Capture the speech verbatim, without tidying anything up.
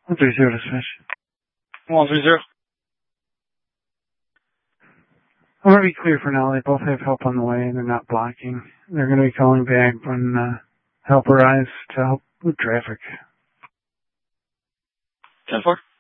one three zero to switch. one three zero. I'm going to be clear for now. They both have help on the way, and they're not blocking. They're going to be calling back when uh, help arrives to help with traffic. ten four.